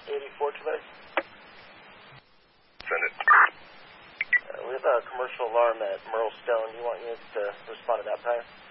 84 today. Send it. We have a commercial alarm at Merle Stone. Do you want units to respond to that, Pat?